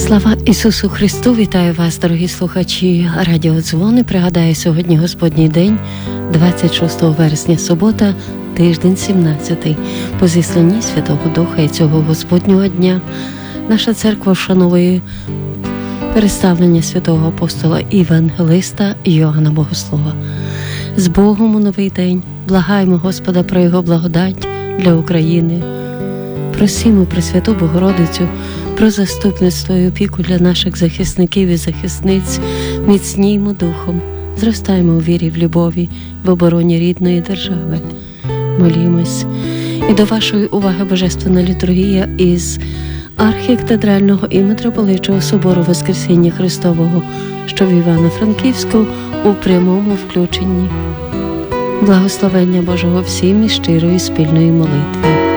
Слава Ісусу Христу! Вітаю вас, дорогі слухачі Радіо Дзвони. Пригадаю, сьогодні Господній день, 26 вересня, субота, тиждень 17-й. По зісланні Святого Духа і цього Господнього дня наша церква вшановує переставлення святого апостола і євангелиста Йоанна Богослова. З Богом у новий день! Благаємо Господа про Його благодать для України. Просімо Пресвяту Богородицю про заступництво і опіку для наших захисників і захисниць, міцнімо духом, зростаємо у вірі, в любові, в обороні рідної держави. Молімось. І до вашої уваги Божественна літургія із архікатедрального і митрополичого собору Воскресіння Христового, що в Івано-Франківську, у прямому включенні. Благословення Божого всім і щирої спільної молитви.